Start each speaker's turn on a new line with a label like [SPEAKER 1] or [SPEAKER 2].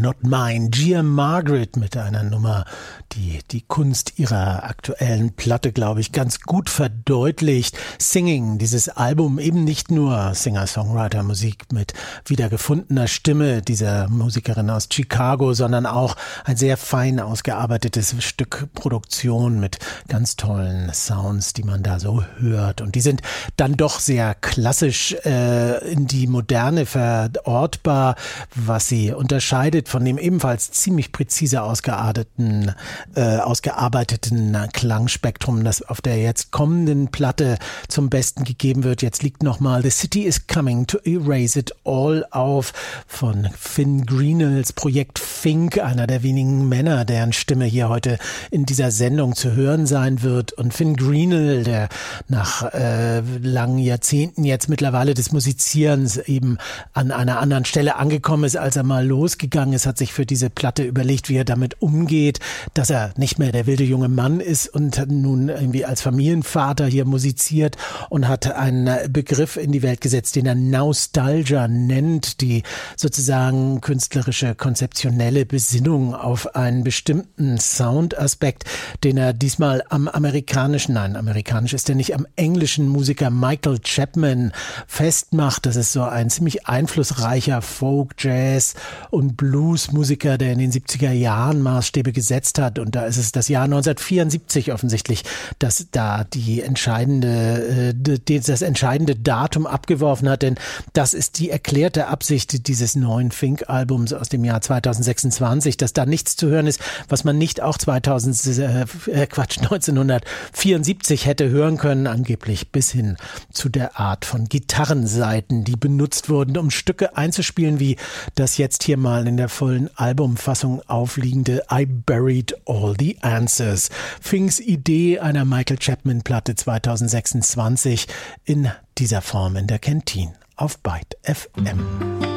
[SPEAKER 1] Not Mine. Gia Margaret mit einer Nummer, die die Kunst ihrer aktuellen Platte, glaube ich, ganz gut verdeutlicht. Singing, dieses Album, eben nicht nur Singer-Songwriter-Musik mit wiedergefundener Stimme dieser Musikerin aus Chicago, sondern auch ein sehr fein ausgearbeitetes Stück Produktion mit ganz tollen Sounds, die man da so hört. Und die sind dann doch sehr klassisch in die Moderne verortbar, was sie unterscheidet von dem ebenfalls ziemlich präzise ausgearbeiteten Klangspektrum, das auf der jetzt kommenden Platte zum Besten gegeben wird. Jetzt liegt nochmal The City is Coming to Erase It All auf von Finn Greenells Projekt Fink, einer der wenigen Männer, deren Stimme hier heute in dieser Sendung zu hören sein wird. Und Finn Greenell, der nach langen Jahrzehnten jetzt mittlerweile des Musizierens eben an einer anderen Stelle angekommen ist, als er mal losgegangen ist, hat sich für diese Platte überlegt, wie er damit umgeht, dass er nicht mehr der wilde junge Mann ist und nun irgendwie als Familienvater hier musiziert, und hat einen Begriff in die Welt gesetzt, den er Nostalgia nennt, die sozusagen künstlerische, konzeptionelle Besinnung auf einen bestimmten Soundaspekt, den er diesmal am amerikanischen ist er nicht, am englischen Musiker Michael Chapman festmacht. Das ist so ein ziemlich einflussreicher Folk, Jazz und Blues-Musiker, der in den 70er Jahren Maßstäbe gesetzt hat. Und da ist es das Jahr 1974 offensichtlich, dass da das entscheidende Datum abgeworfen hat. Denn das ist die erklärte Absicht dieses neuen Fink-Albums aus dem Jahr 2026, dass da nichts zu hören ist, was man nicht auch 1974 hätte hören können, angeblich bis hin zu der Art von Gitarrenseiten, die benutzt wurden, um Stücke einzuspielen, wie das jetzt hier mal in der vollen Albumfassung aufliegende I Buried All the Answers. Finks Idee einer Michael Chapman-Platte 2026 in dieser Form in der Canteen auf Byte FM.